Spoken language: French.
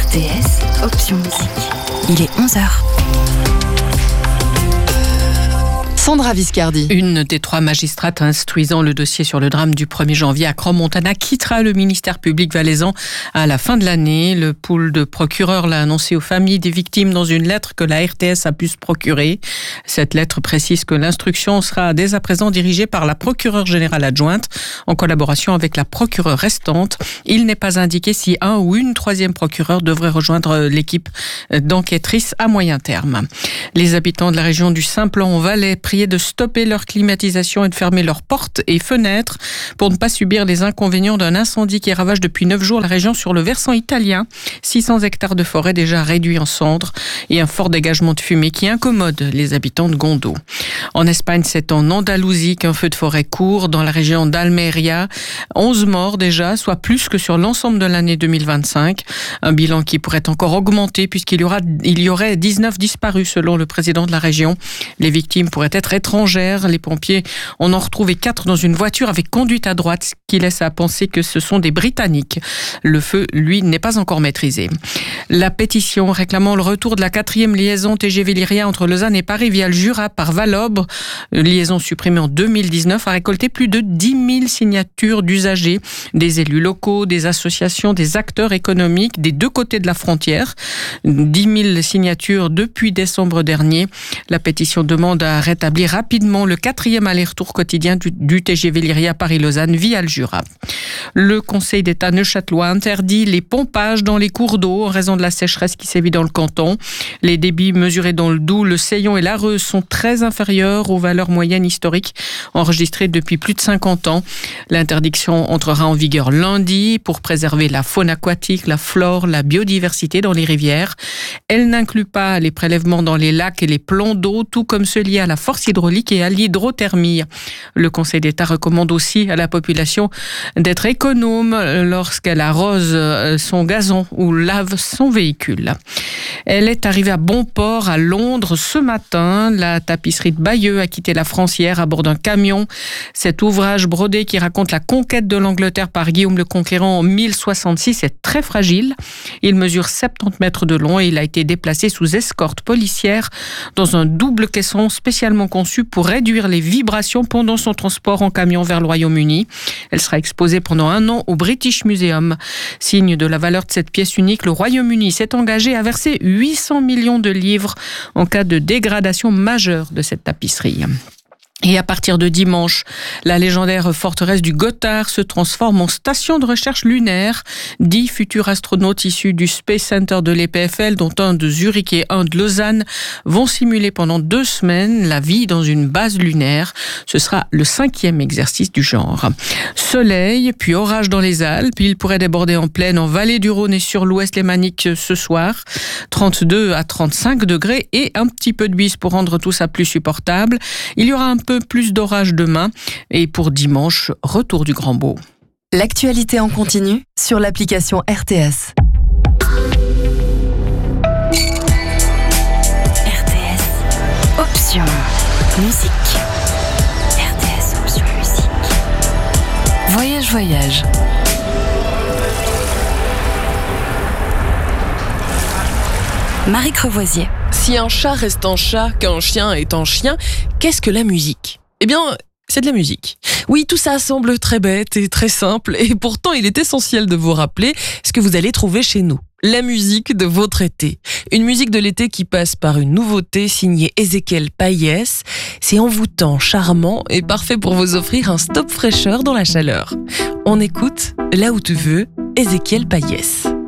RTS, option musique. Il est 11h. Sandra Viscardi. Une des 3 magistrates instruisant le dossier sur le drame du 1er janvier à Crans-Montana quittera le ministère public valaisan à la fin de l'année. Le pool de procureurs l'a annoncé aux familles des victimes dans une lettre que la RTS a pu se procurer. Cette lettre précise que l'instruction sera dès à présent dirigée par la procureure générale adjointe en collaboration avec la procureure restante. Il n'est pas indiqué si un ou une 3e procureure devrait rejoindre l'équipe d'enquêtrices à moyen terme. Les habitants de la région du Simplon-Valais priés de stopper leur climatisation et de fermer leurs portes et fenêtres pour ne pas subir les inconvénients d'un incendie qui ravage depuis 9 jours la région sur le versant italien. 600 hectares de forêt déjà réduits en cendres et un fort dégagement de fumée qui incommode les habitants de Gondo. En Espagne, c'est en Andalousie qu'un feu de forêt court dans la région d'Almeria. 11 morts déjà, soit plus que sur l'ensemble de l'année 2025. Un bilan qui pourrait encore augmenter puisqu'il y aurait 19 disparus selon le président de la région. Les victimes pourraient être étrangères. Les pompiers en ont retrouvé 4 dans une voiture avec conduite à droite, ce qui laisse à penser que ce sont des Britanniques. Le feu, lui, n'est pas encore maîtrisé. La pétition réclamant le retour de la 4e liaison TGV Lyria entre Lausanne et Paris via le Jura par Valobre, liaison supprimée en 2019, a récolté plus de 10 000 signatures d'usagers, des élus locaux, des associations, des acteurs économiques des 2 côtés de la frontière. 10 000 signatures depuis décembre dernier. La pétition demande à rétablir rapidement le 4e aller-retour quotidien du TGV Lyria Paris-Lausanne via le Jura. Le Conseil d'État neuchâtelois interdit les pompages dans les cours d'eau en raison de la sécheresse qui sévit dans le canton. Les débits mesurés dans le Doubs, le Seillon et l'Areuse sont très inférieurs aux valeurs moyennes historiques enregistrées depuis plus de 50 ans. L'interdiction entrera en vigueur lundi pour préserver la faune aquatique, la flore, la biodiversité dans les rivières. Elle n'inclut pas les prélèvements dans les lacs et les plans d'eau, tout comme ceux liés à la force hydraulique et à l'hydrothermie. Le Conseil d'État recommande aussi à la population d'être économe lorsqu'elle arrose son gazon ou lave son véhicule. Elle est arrivée à bon port à Londres ce matin. La tapisserie de Bayeux a quitté la France hier à bord d'un camion. Cet ouvrage brodé qui raconte la conquête de l'Angleterre par Guillaume le Conquérant en 1066 est très fragile. Il mesure 70 mètres de long et il a été déplacé sous escorte policière dans un double caisson spécialement conçu pour réduire les vibrations pendant son transport en camion vers le Royaume-Uni. Elle sera exposée pendant 1 an au British Museum. Signe de la valeur de cette pièce unique, le Royaume-Uni s'est engagé à verser 800 millions de livres en cas de dégradation majeure de cette tapisserie. Et à partir de dimanche, la légendaire forteresse du Gothard se transforme en station de recherche lunaire. 10 futurs astronautes issus du Space Center de l'EPFL, dont un de Zurich et un de Lausanne, vont simuler pendant 2 semaines la vie dans une base lunaire. Ce sera le 5e exercice du genre. Soleil, puis orage dans les Alpes. Il pourrait déborder en plaine en vallée du Rhône et sur l'ouest lémanique ce soir. 32 à 35 degrés et un petit peu de bise pour rendre tout ça plus supportable. Il y aura un peu plus d'orage demain et pour dimanche, retour du grand beau. L'actualité en continu sur l'application RTS. RTS, option musique. RTS, option musique. Voyage. Marie Crevoisier. Si un chat reste un chat, qu'un chien est un chien, qu'est-ce que la musique ? Eh bien, c'est de la musique. Oui, tout ça semble très bête et très simple, et pourtant il est essentiel de vous rappeler ce que vous allez trouver chez nous. La musique de votre été. Une musique de l'été qui passe par une nouveauté signée Ezequiel Payès. C'est envoûtant, charmant et parfait pour vous offrir un stop fraîcheur dans la chaleur. On écoute Là où tu veux, Ezequiel Payès.